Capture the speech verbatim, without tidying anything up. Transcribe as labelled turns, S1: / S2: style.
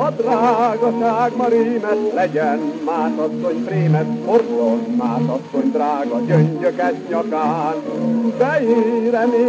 S1: a drágaság ma rímet, legyen másasszony prémet, hordjon másasszony drága gyöngyöket nyakán. De én